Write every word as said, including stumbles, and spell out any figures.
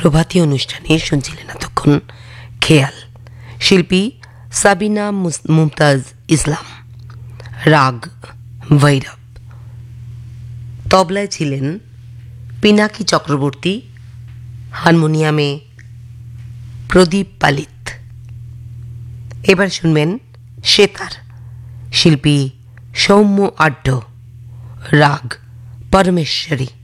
প্রভাতী অনুষ্ঠানে শুনছিলেন এতক্ষণ খেয়াল, শিল্পী সাবিনা মুমতাজ ইসলাম, রাগ ভৈরব, তবলায় ছিলেন পিনাকি চক্রবর্তী, হারমোনিয়ামে প্রদীপ পালিত। এবার শুনবেন সেতার, শিল্পী সৌম্য আড্ড, রাগ পরমেশ্বরী।